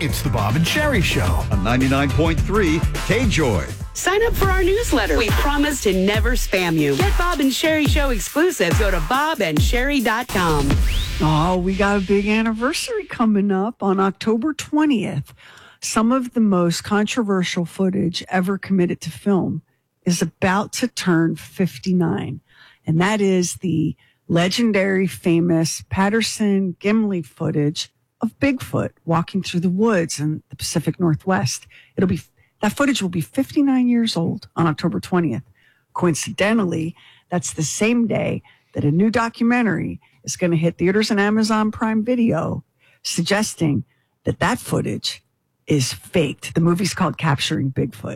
It's the Bob and Sherry Show on 99.3 KJOY. Sign up for our newsletter. We promise to never spam you. Get Bob and Sherry Show exclusives. Go to bobandsherry.com. Oh, we got a big anniversary coming up on October 20th. Some of the most controversial footage ever committed to film is about to turn 59. And that is the legendary, famous Patterson-Gimlin footage of Bigfoot walking through the woods in the Pacific Northwest. That footage will be 59 years old on October 20th. Coincidentally, that's the same day that a new documentary is going to hit theaters and Amazon Prime Video, suggesting that footage is faked. The movie's called Capturing Bigfoot.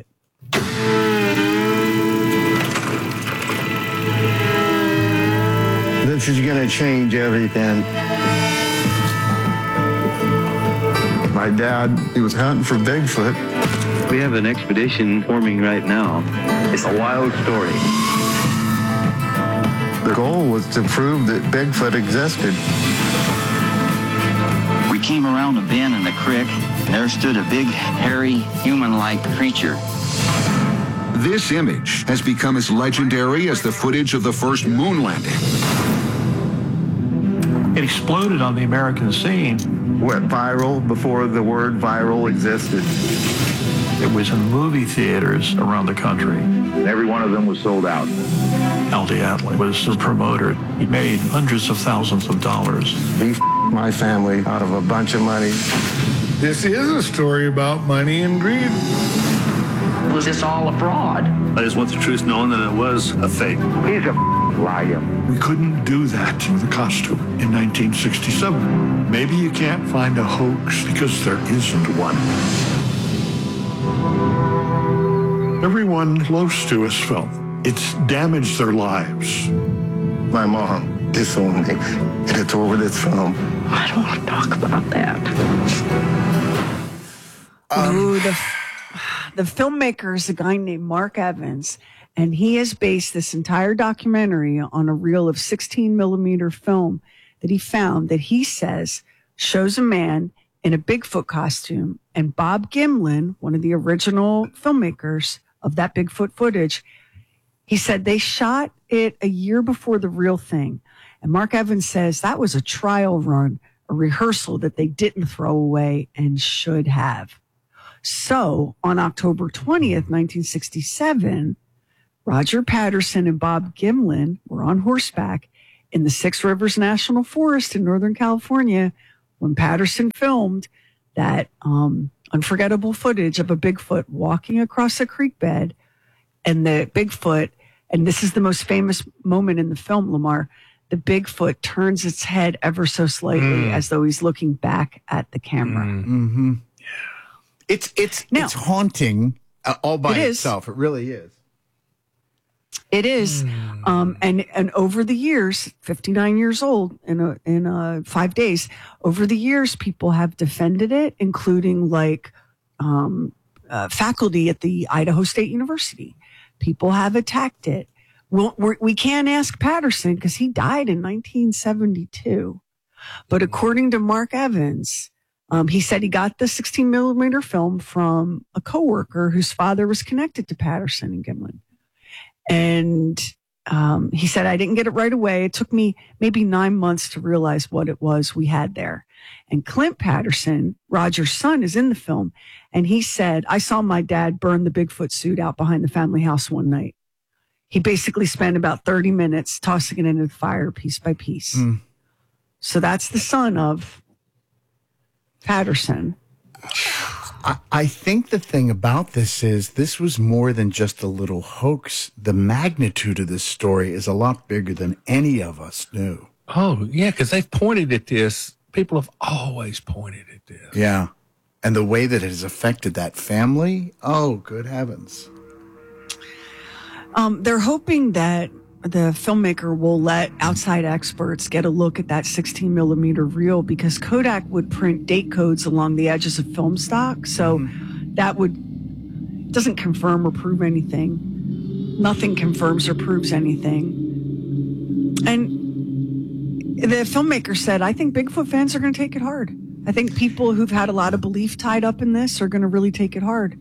This is going to change everything. My dad, he was hunting for Bigfoot. We have an expedition forming right now. It's a wild story. The goal was to prove that Bigfoot existed. We came around a bend in the creek, and there stood a big, hairy, human-like creature. This image has become as legendary as the footage of the first moon landing. It exploded on the American scene. Went viral before the word viral existed. It was in movie theaters around the country. Every one of them was sold out. Aldi Atley was the promoter. He made hundreds of thousands of dollars. He my family out of a bunch of money. This is a story about money and greed. Was this all a fraud? I just want the truth known that it was a fake. He's a liar. We couldn't do that with a costume in 1967. Maybe you can't find a hoax because there isn't one. Everyone close to us felt it's damaged their lives. My mom disowned me, and it's over this film. I don't want to talk about that. The filmmaker is a guy named Mark Evans, and he has based this entire documentary on a reel of 16 millimeter film that he found that he says shows a man in a Bigfoot costume. And Bob Gimlin, one of the original filmmakers of that Bigfoot footage, he said they shot it a year before the real thing. And Mark Evans says that was a trial run, a rehearsal that they didn't throw away and should have. So on October 20th, 1967, Roger Patterson and Bob Gimlin were on horseback in the Six Rivers National Forest in Northern California when Patterson filmed that unforgettable footage of a Bigfoot walking across a creek bed. And the Bigfoot, and this is the most famous moment in the film, Lamar, the Bigfoot turns its head ever so slightly as though he's looking back at the camera. Mm-hmm. It's haunting all by itself. It really is. It is. And over the years, 59 years old in 5 days, over the years, people have defended it, including faculty at the Idaho State University. People have attacked it. We can't ask Patterson because he died in 1972. But according to Mark Evans, he said he got the 16 millimeter film from a coworker whose father was connected to Patterson and Gimlin. And he said, I didn't get it right away. It took me maybe 9 months to realize what it was we had there. And Clint Patterson, Roger's son, is in the film. And he said, I saw my dad burn the Bigfoot suit out behind the family house one night. He basically spent about 30 minutes tossing it into the fire piece by piece. So that's the son of Patterson. I think the thing about this is this was more than just a little hoax. The magnitude of this story is a lot bigger than any of us knew. Oh, yeah, because they've pointed at this. People have always pointed at this. Yeah. And the way that it has affected that family, oh, good heavens. They're hoping that the filmmaker will let outside experts get a look at that 16 millimeter reel because Kodak would print date codes along the edges of film stock. So that doesn't confirm or prove anything. Nothing confirms or proves anything. And the filmmaker said, I think Bigfoot fans are going to take it hard. I think people who've had a lot of belief tied up in this are going to really take it hard.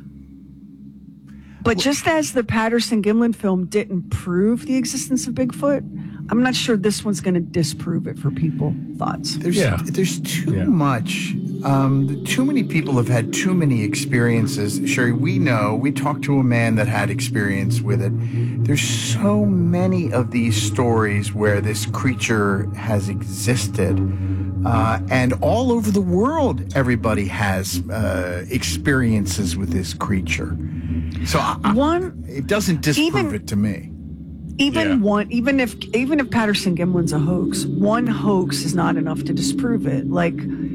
But just as the Patterson-Gimlin film didn't prove the existence of Bigfoot, I'm not sure this one's going to disprove it for people. Thoughts? There's too much. Too many people have had too many experiences. Sherry, we talked to a man that had experience with it. There's so many of these stories where this creature has existed. And all over the world, everybody has experiences with this creature. So it doesn't disprove it to me. Even if Patterson-Gimlin's a hoax, one hoax is not enough to disprove it. Like,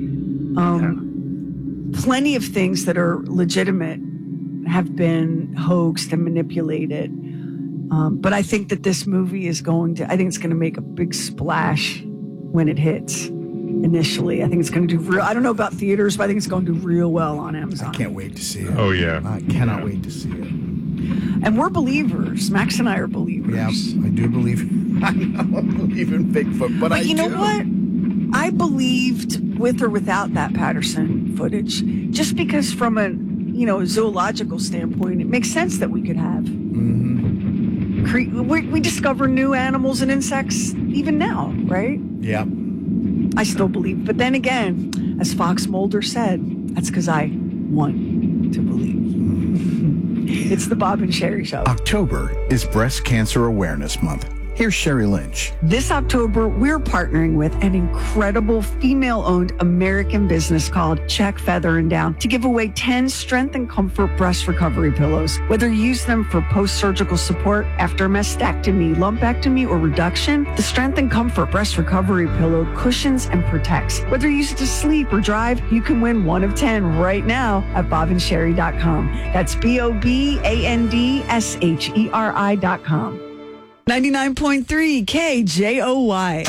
plenty of things that are legitimate have been hoaxed and manipulated. But I think that this movie it's going to make a big splash when it hits. Initially, I think it's going to do I don't know about theaters, but I think it's going to do real well on Amazon. I can't wait to see it. Oh, yeah. I cannot wait to see it. And we're believers. Max and I are believers. Yeah, I do believe. I believe in Bigfoot, but you know what? I believed with or without that Patterson footage, just because from a zoological standpoint, it makes sense that we could have. We discover new animals and insects even now, right? Yeah. I still believe. But then again, as Fox Mulder said, that's because I want to believe. It's the Bob and Sherry Show. October is Breast Cancer Awareness Month. Here's Sherry Lynch. This October, we're partnering with an incredible female-owned American business called Check, Feather, and Down to give away 10 Strength and Comfort breast recovery pillows. Whether you use them for post-surgical support after mastectomy, lumpectomy, or reduction, the Strength and Comfort breast recovery pillow cushions and protects. Whether you use it to sleep or drive, you can win one of 10 right now at bobandsherry.com. That's BOBANDSHERI.com. 99.3 KJOY.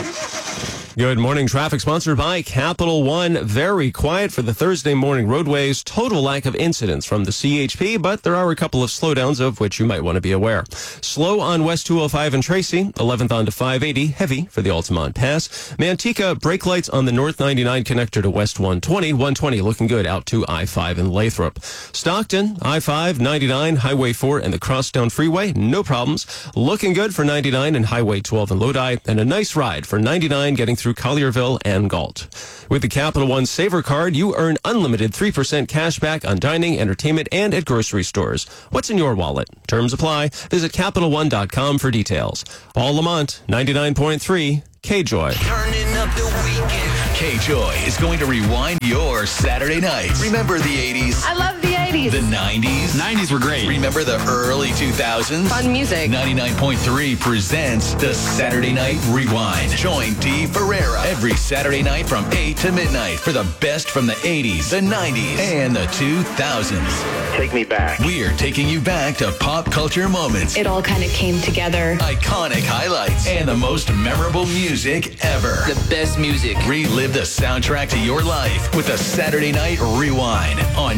Good morning. Traffic sponsored by Capital One. Very quiet for the Thursday morning roadways. Total lack of incidents from the CHP, but there are a couple of slowdowns of which you might want to be aware. Slow on West 205 and Tracy, 11th on to 580, heavy for the Altamont Pass. Manteca, brake lights on the North 99 connector to West 120. 120 looking good out to I-5 and Lathrop. Stockton, I-5, 99, Highway 4 and the Crosstown Freeway, no problems. Looking good for 99 and Highway 12 in Lodi, and a nice ride for 99 getting through Collierville and Galt. With the Capital One Saver Card, you earn unlimited 3% cash back on dining, entertainment, and at grocery stores. What's in your wallet? Terms apply. Visit CapitalOne.com for details. Paul Lamont, 99.3 KJOY. Turning up the weekend. KJOY is going to rewind your Saturday nights. Remember the 80s? I love the 80s. The 90s? 90s were great. Remember the early 2000s? Fun music. 99.3 presents the Saturday Night Rewind. Join Dee Ferreira every Saturday night from 8 to midnight for the best from the 80s, the 90s, and the 2000s. Take me back. We're taking you back to pop culture moments. It all kind of came together. Iconic highlights and the most memorable music ever. The best music. Relive the soundtrack to your life with the Saturday Night Rewind on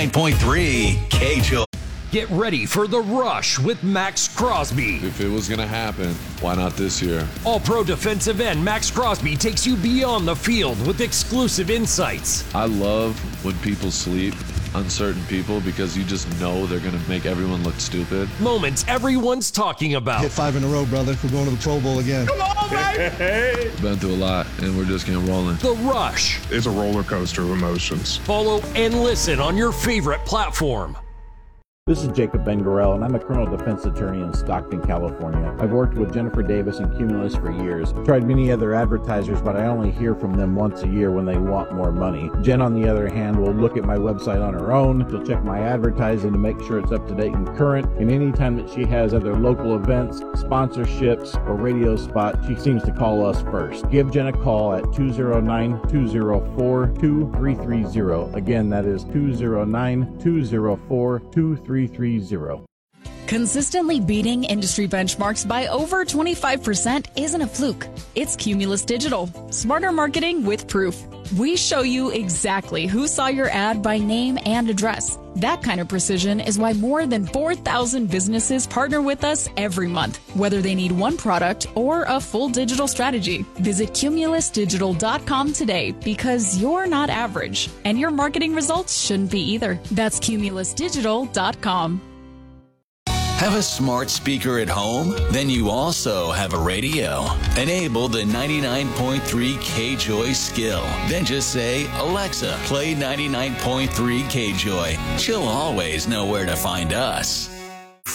99.3 KJOY. Get ready for The Rush with Max Crosby. If it was going to happen, why not this year? All-pro defensive end Max Crosby takes you beyond the field with exclusive insights. I love when people sleep, uncertain people, because you just know they're going to make everyone look stupid. Moments everyone's talking about. Hit 5 in a row, brother. We're going to the Pro Bowl again. Come on, baby! Been through a lot, and we're just getting rolling. The Rush. It's a roller coaster of emotions. Follow and listen on your favorite platform. This is Jacob Ben-Gorel, and I'm a criminal defense attorney in Stockton, California. I've worked with Jennifer Davis and Cumulus for years. Tried many other advertisers, but I only hear from them once a year when they want more money. Jen, on the other hand, will look at my website on her own. She'll check my advertising to make sure it's up to date and current. And anytime that she has other local events, sponsorships, or radio spots, she seems to call us first. Give Jen a call at 209-204-2330. Again, that is 209-204-2330. Consistently beating industry benchmarks by over 25% isn't a fluke. It's Cumulus Digital. Smarter marketing with proof. We show you exactly who saw your ad by name and address. That kind of precision is why more than 4,000 businesses partner with us every month, whether they need one product or a full digital strategy. Visit cumulusdigital.com today because you're not average, and your marketing results shouldn't be either. That's cumulusdigital.com. Have a smart speaker at home? Then you also have a radio. Enable the 99.3 KJOY skill. Then just say, Alexa, play 99.3 KJOY. She'll always know where to find us.